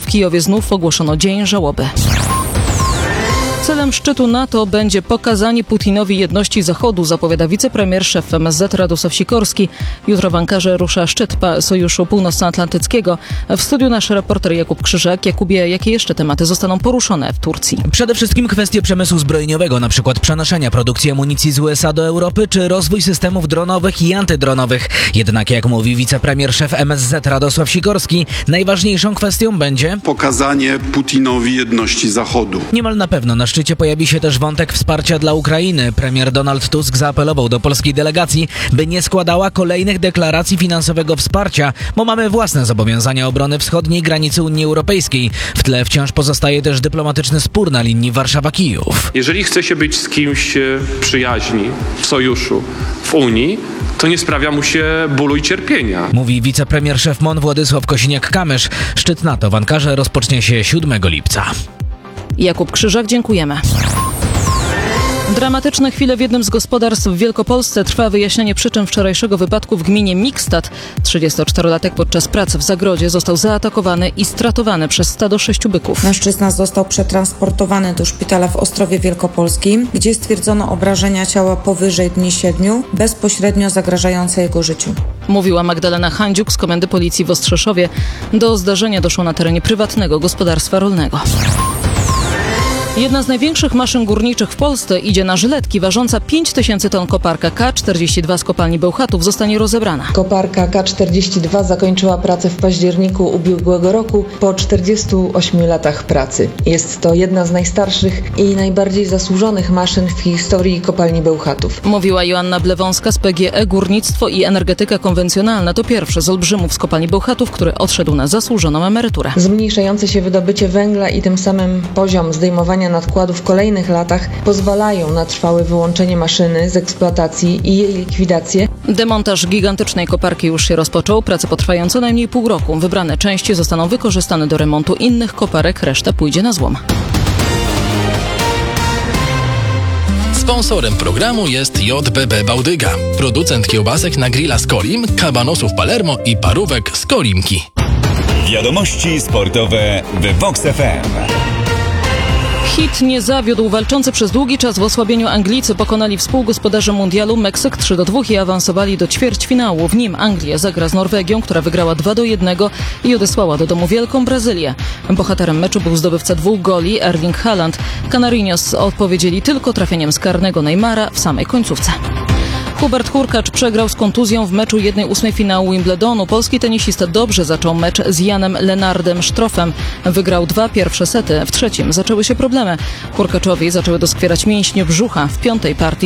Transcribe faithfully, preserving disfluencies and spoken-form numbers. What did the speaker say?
W Kijowie znów ogłoszono dzień żałoby. Celem szczytu NATO będzie pokazanie Putinowi jedności Zachodu, zapowiada wicepremier, szef M S Z Radosław Sikorski. Jutro w Ankarze rusza szczyt Sojuszu Północnoatlantyckiego. W studiu nasz reporter Jakub Krzyżak. Jakubie, jakie jeszcze tematy zostaną poruszone w Turcji? Przede wszystkim kwestie przemysłu zbrojeniowego, np. przenoszenia produkcji amunicji z U S A do Europy, czy rozwój systemów dronowych i antydronowych. Jednak, jak mówi wicepremier, szef M S Z Radosław Sikorski, najważniejszą kwestią będzie pokazanie Putinowi jedności Zachodu. Niemal na pewno na szczycie pojawi się też wątek wsparcia dla Ukrainy. Premier Donald Tusk zaapelował do polskiej delegacji, by nie składała kolejnych deklaracji finansowego wsparcia, bo mamy własne zobowiązania obrony wschodniej granicy Unii Europejskiej. W tle wciąż pozostaje też dyplomatyczny spór na linii Warszawa-Kijów. Jeżeli chce się być z kimś przyjaźni, w sojuszu, w Unii, to nie sprawia mu się bólu i cierpienia. Mówi wicepremier szef M O N Władysław Kosiniak-Kamysz. Szczyt NATO w Ankarze rozpocznie się siódmego lipca. Jakub Krzyżak, dziękujemy. Dramatyczne chwile w jednym z gospodarstw w Wielkopolsce. Trwa wyjaśnienie przyczyn wczorajszego wypadku w gminie Mikstad. trzydziestoczterolatek podczas pracy w zagrodzie został zaatakowany i stratowany przez stado sześciu byków. Mężczyzna został przetransportowany do szpitala w Ostrowie Wielkopolskim, gdzie stwierdzono obrażenia ciała powyżej dni siedmiu, bezpośrednio zagrażające jego życiu. Mówiła Magdalena Handziuk z Komendy Policji w Ostrzeszowie. Do zdarzenia doszło na terenie prywatnego gospodarstwa rolnego. Jedna z największych maszyn górniczych w Polsce idzie na żyletki. Ważąca pięć tysięcy ton koparka K czterdzieści dwa z kopalni Bełchatów zostanie rozebrana. Koparka K czterdzieści dwa zakończyła pracę w październiku ubiegłego roku po czterdziestu ośmiu latach pracy. Jest to jedna z najstarszych i najbardziej zasłużonych maszyn w historii kopalni Bełchatów. Mówiła Joanna Blewąska z P G E. Górnictwo i energetyka konwencjonalna to pierwszy z olbrzymów z kopalni Bełchatów, który odszedł na zasłużoną emeryturę. Zmniejszające się wydobycie węgla i tym samym poziom zdejmowania nadkładu w kolejnych latach pozwalają na trwałe wyłączenie maszyny z eksploatacji i jej likwidację. Demontaż gigantycznej koparki już się rozpoczął. Prace potrwają co najmniej pół roku. Wybrane części zostaną wykorzystane do remontu innych koparek, reszta pójdzie na złom. Sponsorem programu jest J B B Bałdyga, producent kiełbasek na grilla z Kolim, kabanosów Palermo i parówek z Kolimki. Wiadomości sportowe w Vox F M. Hit nie zawiódł. Walczący przez długi czas w osłabieniu Anglicy pokonali współgospodarzy mundialu Meksyk trzy do dwóch i awansowali do ćwierćfinału. W nim Anglia zagra z Norwegią, która wygrała dwa do jednego i odesłała do domu wielką Brazylię. Bohaterem meczu był zdobywca dwóch goli Erling Haaland. Canarinhos odpowiedzieli tylko trafieniem z karnego Neymara w samej końcówce. Hubert Hurkacz przegrał z kontuzją w meczu jednej ósmej finału Wimbledonu. Polski tenisista dobrze zaczął mecz z Janem Lenardem Sztrofem. Wygrał dwa pierwsze sety. W trzecim zaczęły się problemy. Hurkaczowi zaczęły doskwierać mięśnie brzucha. W piątej partii